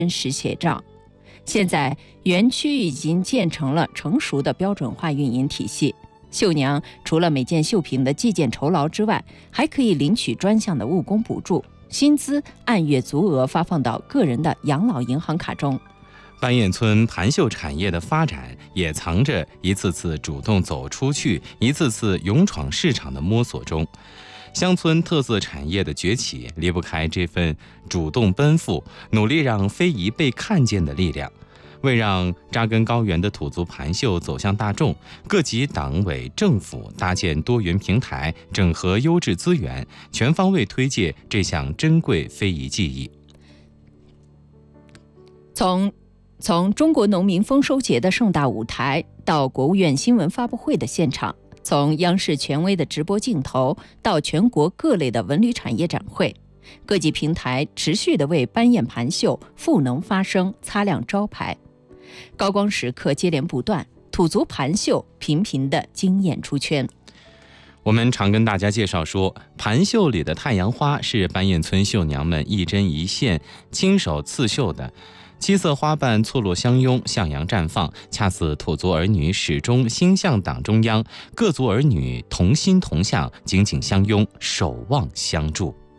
真实写照。现在园区已经建成了成熟的标准化运营体系，绣娘除了每件绣品的计件酬劳之外，还可以领取专项的务工补助，薪资按月足额发放到个人的养老银行卡中。 班堰村盘绣产业的发展也藏着一次次主动走出去、一次次勇闯市场的摸索中。乡村特色产业的崛起离不开这份主动奔赴、努力让非遗被看见的力量。为让扎根高原的土族盘绣走向大众，各级党委政府搭建多元平台，整合优质资源，全方位推介这项珍贵非遗技艺。 从中国农民丰收节的盛大舞台到国务院新闻发布会的现场，从央视权威的直播镜头到全国各类的文旅产业展会，各级平台持续地为班堰盘绣赋能发声，擦亮招牌。高光时刻接连不断，土族盘绣频频地惊艳出圈。 我们常跟大家介绍说，盘绣里的太阳花是班堰村绣娘们一针一线亲手刺绣的，七色花瓣错落相拥，向阳绽放，恰似土族儿女始终心向党中央，各族儿女同心同向，紧紧相拥，守望相助。